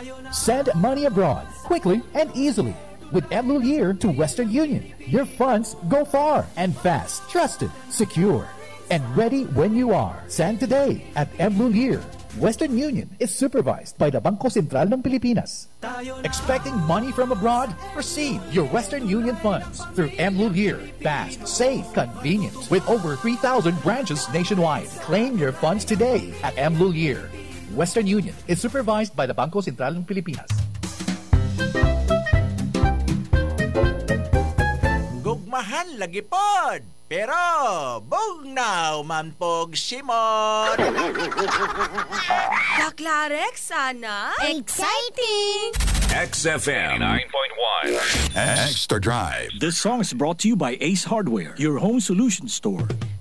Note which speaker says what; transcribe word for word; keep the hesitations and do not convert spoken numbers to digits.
Speaker 1: Send money abroad quickly and easily with Mlulier to Western Union. Your funds go far and fast, trusted, secure, and ready when you are. Send today at Mlulier. Western Union is supervised by the Bangko Sentral ng Pilipinas. Expecting money from abroad? Receive your Western Union funds through Mlulier. Fast, safe, convenient. With over three thousand branches nationwide. Claim your funds today at Mlulier. Western Union is supervised by the Bangko Sentral ng Pilipinas.
Speaker 2: Gugmahan lagi pod. Pero, bugnaw man pog simot.
Speaker 3: Daklarek sana.
Speaker 4: Exciting!
Speaker 5: X F M nine point one.
Speaker 6: Extra Drive.
Speaker 7: This song is brought to you by Ace Hardware, your home solution store.